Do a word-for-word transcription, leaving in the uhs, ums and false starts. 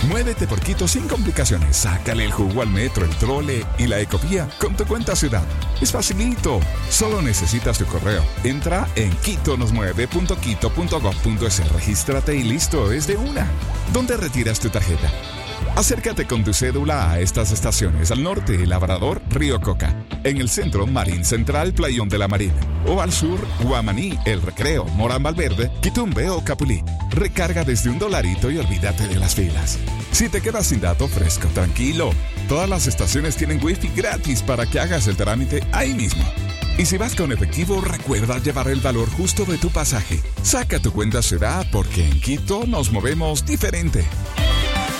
Muévete por Quito sin complicaciones. Sácale el jugo al metro, el trole y la ecovía con tu cuenta ciudad. Es facilito. Solo necesitas tu correo. Entra en quito nos mueve punto quito punto gob punto es. Regístrate y listo, es de una. ¿Dónde retiras tu tarjeta? Acércate con tu cédula a estas estaciones: al norte, Labrador, Río Coca; en el centro, Marín Central, Playón de la Marina; o al sur, Guamaní, El Recreo, Morán Valverde, Quitumbe o Capulí. Recarga desde un dolarito y olvídate de las filas. Si te quedas sin dato fresco, tranquilo. Todas las estaciones tienen wifi gratis para que hagas el trámite ahí mismo. Y si vas con efectivo, recuerda llevar el valor justo de tu pasaje. Saca tu cuenta ciudad porque en Quito nos movemos diferente.